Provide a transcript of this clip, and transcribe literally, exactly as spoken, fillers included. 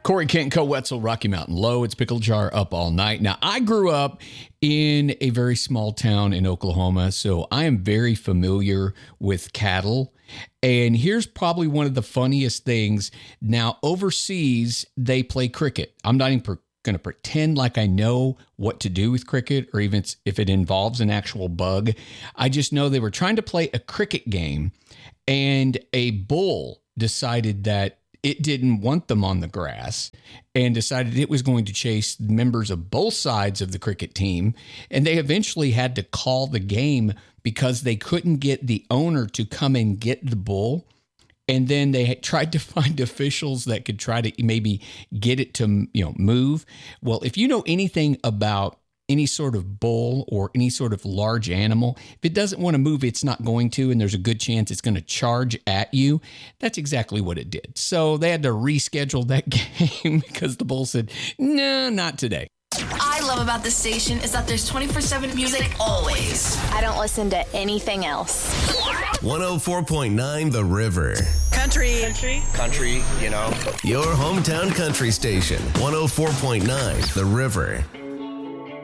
Corey Kent, Co Wetzel, Rocky Mountain Low. It's Pickle Jar up all night. Now, I grew up in a very small town in Oklahoma, so I am very familiar with cattle. And here's probably one of the funniest things. Now, overseas, they play cricket. I'm not even per- going to pretend like I know what to do with cricket or even if it involves an actual bug. I just know they were trying to play a cricket game, and a bull decided that it didn't want them on the grass and decided it was going to chase members of both sides of the cricket team. And they eventually had to call the game because they couldn't get the owner to come and get the bull. And then they had tried to find officials that could try to maybe get it to, you know, move. Well, if you know anything about any sort of bull or any sort of large animal, if it doesn't want to move, it's not going to, and there's a good chance it's going to charge at you. That's exactly what it did. So they had to reschedule that game because the bull said, no, not today. I love about this station is that there's twenty-four seven music always. I don't listen to anything else. one oh four point nine The River. Country. Country. Country, you know. Your hometown country station. one oh four point nine The River.